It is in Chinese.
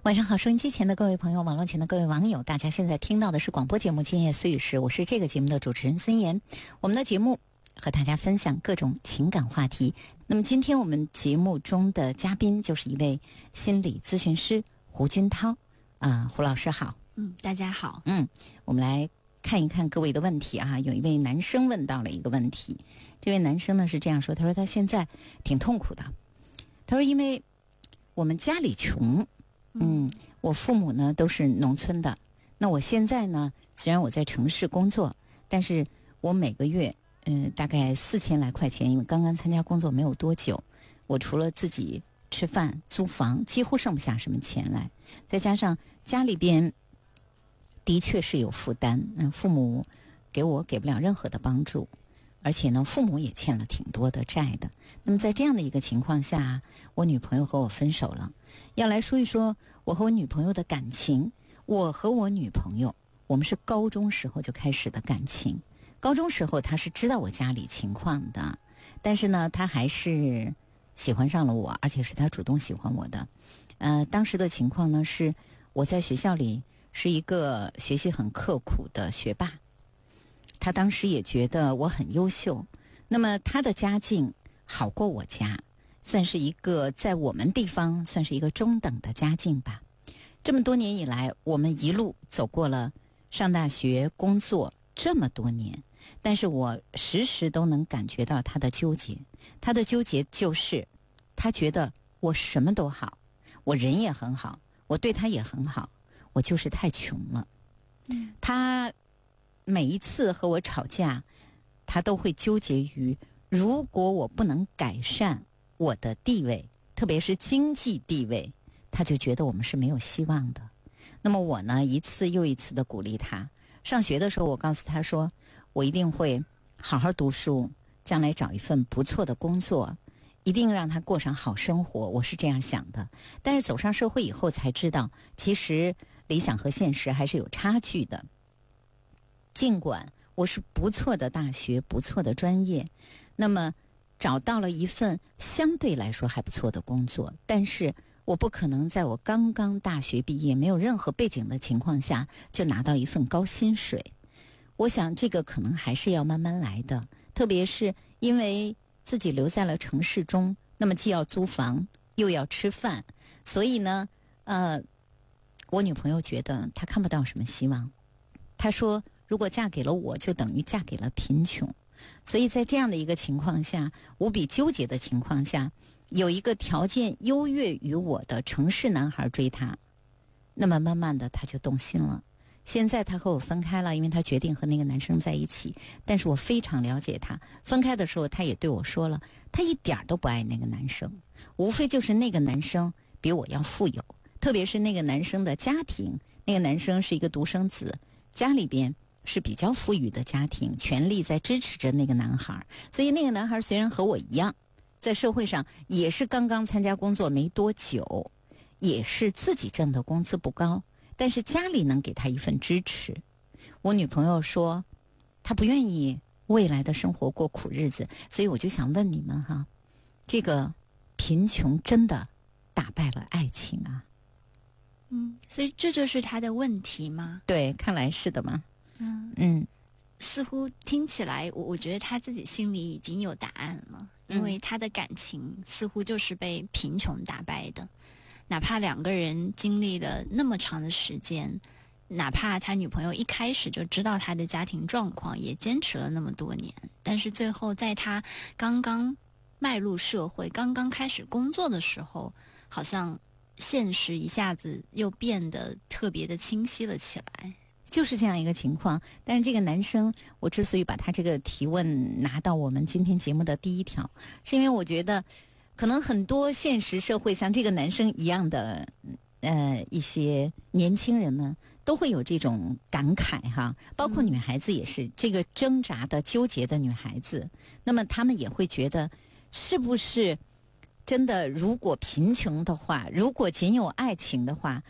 晚上好，收音机前的各位朋友，网络前的各位网友，大家现在听到的是广播节目《今夜思语时》，我是这个节目的主持人孙岩。我们的节目和大家分享各种情感话题。那么今天我们节目中的嘉宾就是一位心理咨询师胡军涛胡老师好。 大家好。 我们来看一看各位的问题啊。有一位男生问到了一个问题，这位男生呢是这样说，他说他现在挺痛苦的，他说因为我们家里穷，我父母呢都是农村的，那我现在呢虽然我在城市工作，但是我每个月大概4000来块钱，因为刚刚参加工作没有多久，我除了自己吃饭租房几乎剩不下什么钱来，再加上家里边的确是有负担，父母给不了任何的帮助，而且呢父母也欠了挺多的债的。那么在这样的一个情况下，我女朋友和我分手了。要来说一说我和我女朋友的感情。我和我女朋友，我们是高中时候就开始的感情。高中时候她是知道我家里情况的，但是呢她还是喜欢上了我，而且是她主动喜欢我的。当时的情况呢是我在学校里是一个学习很刻苦的学霸，她当时也觉得我很优秀，那么她的家境好过我家，算是一个在我们地方算是一个中等的家境吧。这么多年以来，我们一路走过了上大学工作这么多年，但是我时时都能感觉到他的纠结。他的纠结就是他觉得我什么都好，我人也很好，我对他也很好，我就是太穷了。他每一次和我吵架，他都会纠结于如果我不能改善我的地位，特别是经济地位，他就觉得我们是没有希望的。那么我呢，一次又一次的鼓励他。上学的时候，我告诉他说，我一定会好好读书，将来找一份不错的工作，一定让他过上好生活，我是这样想的。但是走上社会以后才知道，其实理想和现实还是有差距的。尽管我是不错的大学，不错的专业，那么找到了一份相对来说还不错的工作，但是我不可能在我刚刚大学毕业没有任何背景的情况下就拿到一份高薪水。我想这个可能还是要慢慢来的，特别是因为自己留在了城市中，那么既要租房又要吃饭，所以呢我女朋友觉得她看不到什么希望。她说如果嫁给了我，就等于嫁给了贫穷。所以在这样的一个情况下，无比纠结的情况下，有一个条件优越于我的城市男孩追她，那么慢慢的他就动心了。现在他和我分开了，因为他决定和那个男生在一起，但是我非常了解他。分开的时候他也对我说了，他一点都不爱那个男生，无非就是那个男生比我要富有，特别是那个男生的家庭，那个男生是一个独生子，家里边是比较富裕的家庭，全力在支持着那个男孩。所以那个男孩虽然和我一样，在社会上也是刚刚参加工作没多久，也是自己挣的工资不高，但是家里能给他一份支持。我女朋友说她不愿意未来的生活过苦日子，所以我就想问你们哈，这个贫穷真的打败了爱情啊？ 所以这就是他的问题吗？ 对，看来是的嘛。 似乎听起来我觉得他自己心里已经有答案了，因为他的感情似乎就是被贫穷打败的。哪怕两个人经历了那么长的时间，哪怕他女朋友一开始就知道他的家庭状况，也坚持了那么多年，但是最后在他刚刚迈入社会，刚刚开始工作的时候，好像现实一下子又变得特别的清晰了起来。 就是这样一个情况。但是这个男生，我之所以把他这个提问拿到我们今天节目的第一条，是因为我觉得可能很多现实社会像这个男生一样的一些年轻人们都会有这种感慨哈，包括女孩子也是，这个挣扎的纠结的女孩子，那么他们也会觉得是不是真的，如果贫穷的话，如果仅有爱情的话，